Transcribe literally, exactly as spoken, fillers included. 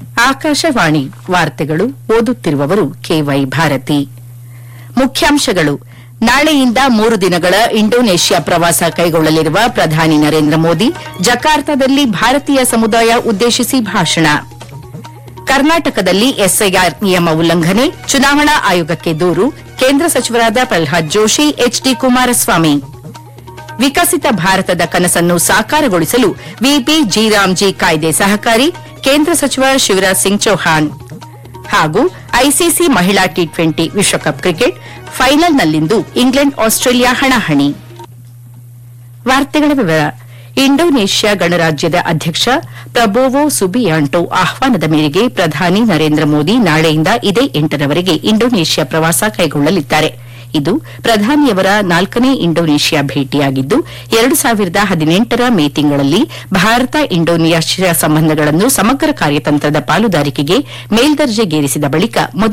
ಆಕಾಶವಾಣಿ ವಾರ್ತೆಗಳು ಓದುತ್ತಿರುವವರು ಕೆವೈ ಭಾರತಿ. ಮುಖ್ಯಾಂಶಗಳು. ನಾಳೆಯಿಂದ ಮೂರು ದಿನಗಳ ಇಂಡೋನೇಷ್ಯಾ ಪ್ರವಾಸ ಕೈಗೊಳ್ಳಲಿರುವ ಪ್ರಧಾನಿ ನರೇಂದ್ರ ಮೋದಿ ಜಕಾರ್ತಾದಲ್ಲಿ ಭಾರತೀಯ ಸಮುದಾಯ ಉದ್ದೇಶಿಸಿ ಭಾಷಣ. ಕರ್ನಾಟಕದಲ್ಲಿ ಎಸ್ಐಆರ್ ನಿಯಮ ಉಲ್ಲಂಘನೆ, ಚುನಾವಣಾ ಆಯೋಗಕ್ಕೆ ದೂರು, ಕೇಂದ್ರ ಸಚಿವರಾದ ಪ್ರಲ್ಹಾದ್ ಜೋಶಿ, ಎಚ್ಡಿ ಕುಮಾರಸ್ವಾಮಿ. ವಿಕಸಿತ ಭಾರತದ ಕನಸನ್ನು ಸಾಕಾರಗೊಳಿಸಲು ವಿಪಿ ಜಿ ರಾಮ್ಜಿ ಕಾಯ್ದೆ ಸಹಕಾರಿ, ಕೇಂದ್ರ ಸಚಿವ ಶಿವರಾಜ್ ಸಿಂಗ್ ಚೌಹಾಣ್. ಹಾಗೂ ಐಸಿಸಿ ಮಹಿಳಾ ಟಿ ಟ್ವೆಂಟಿ ವಿಶ್ವಕಪ್ ಕ್ರಿಕೆಟ್ ಫೈನಲ್ನಲ್ಲಿಂದು ಇಂಗ್ಲೆಂಡ್ ಆಸ್ಟ್ರೇಲಿಯಾ ಹಣಾಹಣಿ. ವಾರ್ತೆಗಳ ವಿವರ. ಇಂಡೋನೇಷ್ಯಾ ಗಣರಾಜ್ಯದ ಅಧ್ಯಕ್ಷ ಪ್ರಬೋವೋ ಸುಬಿಯಾಂಟೋ ಆಹ್ವಾನದ ಮೇರೆಗೆ ಪ್ರಧಾನಿ ನರೇಂದ್ರ ಮೋದಿ ನಾಳೆಯಿಂದ ಇದೇ ಎಂಟರವರೆಗೆ ಇಂಡೋನೇಷ್ಯಾ ಪ್ರವಾಸ ಕೈಗೊಳ್ಳಲಿದ್ದಾರೆ. ಇದು ಪ್ರಧಾನಿಯವರ ನಾಲ್ಕನೇ ಇಂಡೋನೇಷ್ಯಾ ಭೇಟಿಯಾಗಿದ್ದು, ಎರಡು ಸಾವಿರದ ಹದಿನೆಂಟರ ಮೇ ತಿಂಗಳಲ್ಲಿ ಭಾರತ ಇಂಡೋನೇಷ್ಯಾ ಸಂಬಂಧಗಳನ್ನು ಸಮಗ್ರ ಕಾರ್ಯತಂತ್ರದ ಪಾಲುದಾರಿಕೆಗೆ ಮೇಲ್ದರ್ಜೆಗೇರಿಸಿದ ಬಳಿಕ